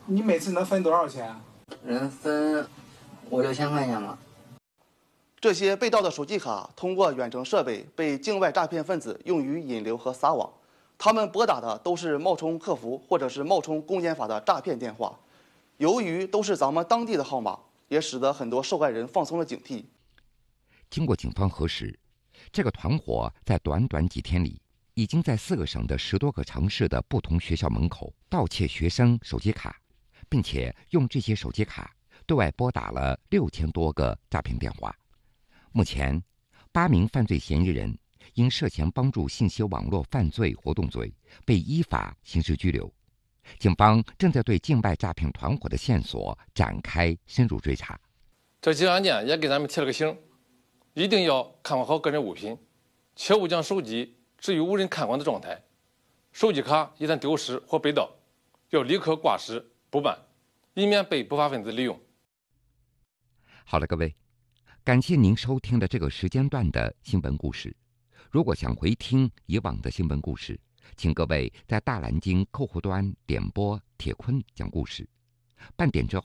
你每次能分多少钱？ 能分5、6千块钱吧。 这些被盗的手机卡通过远程设备被境外诈骗分子用于引流和撒网，他们拨打的都是冒充客服或者是冒充公检法的诈骗电话。由于都是咱们当地的号码，也使得很多受害人放松了警惕。 经过警方核实，这个团伙在短短几天里，已经在4个省的10多个城市的不同学校门口盗窃学生手机卡，并且用这些手机卡对外拨打了6000多个诈骗电话。目前，8名犯罪嫌疑人因涉嫌帮助信息网络犯罪活动罪被依法刑事拘留。警方正在对境外诈骗团伙的线索展开深入追查。 这起案件也给咱们提了个醒，一定要看管好个人物品，切勿将手机置于无人看管的状态。手机卡一旦丢失或被盗，要立刻挂失补办，以免被不法分子利用。 好了，各位，感谢您收听的这个时间段的新闻故事。如果想回听以往的新闻故事，请各位在大蓝鲸客户端点播铁坤讲故事，半点之后